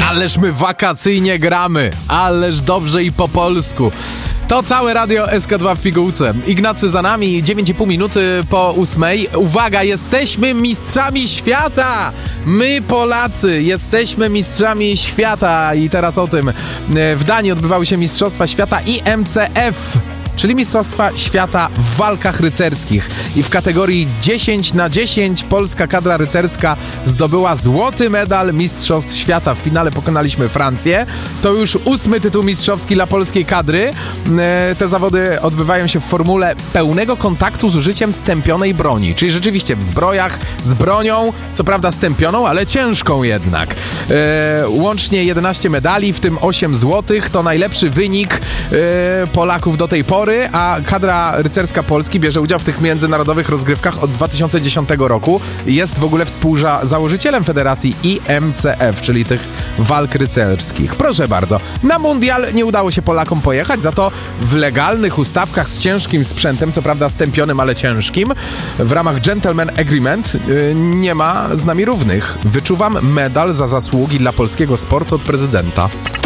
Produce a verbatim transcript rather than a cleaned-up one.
Ależ my wakacyjnie gramy, ależ dobrze i po polsku. To całe radio S K dwa w pigułce. Ignacy za nami, dziewięć i pół minuty po ósmej. Uwaga, jesteśmy mistrzami świata! My Polacy jesteśmy mistrzami świata. I teraz o tym. W Danii odbywały się Mistrzostwa Świata I M C F, czyli Mistrzostwa Świata w walkach rycerskich. I w kategorii dziesięć na dziesięć polska kadra rycerska zdobyła złoty medal Mistrzostw Świata. W finale pokonaliśmy Francję. To już ósmy tytuł mistrzowski dla polskiej kadry. Te zawody odbywają się w formule pełnego kontaktu z użyciem stępionej broni. Czyli rzeczywiście w zbrojach, z bronią, co prawda stępioną, ale ciężką jednak. Łącznie jedenaście medali, w tym osiem złotych. To najlepszy wynik Polaków do tej pory. A kadra rycerska Polski bierze udział w tych międzynarodowych rozgrywkach od dwa tysiące dziesiątego roku. Jest w ogóle współzałożycielem Federacji I M C F, czyli tych walk rycerskich. Proszę bardzo, na mundial nie udało się Polakom pojechać, za to w legalnych ustawkach z ciężkim sprzętem, co prawda stępionym, ale ciężkim, w ramach Gentleman Agreement yy, nie ma z nami równych. Wyczuwam medal za zasługi dla polskiego sportu od prezydenta.